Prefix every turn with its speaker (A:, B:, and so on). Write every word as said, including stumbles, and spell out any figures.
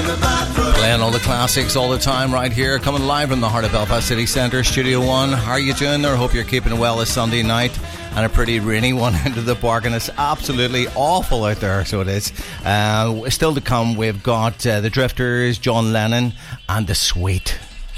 A: Playing all the classics all the time right here, coming live from the heart of Belfast City Centre, Studio One. How are you doing there? Hope you're keeping well this Sunday night, and a pretty rainy one into the park, and it's absolutely awful out there, so it is. Uh, still to come, we've got uh, the Drifters, John Lennon, and The Sweet.